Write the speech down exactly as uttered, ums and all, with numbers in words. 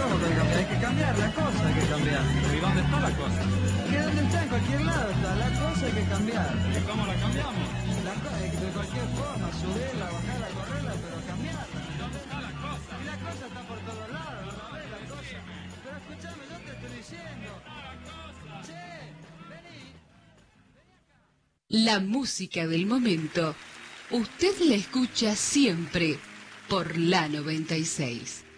¿Cómo que cambiar? Hay que cambiar la cosa, hay que cambiar. ¿Y dónde está la cosa? ¿Qué dónde está? En cualquier lado está. La cosa hay que cambiar. ¿Y cómo la cambiamos? La co- eh, de cualquier forma, subirla, bajarla, correrla, pero cambiarla. ¿Dónde está la cosa? Y la cosa está por todos lados, ¿no la ves la cosa? Pero escúchame, yo te estoy diciendo. Che, vení. La música del momento. Usted la escucha siempre por la noventa y seis.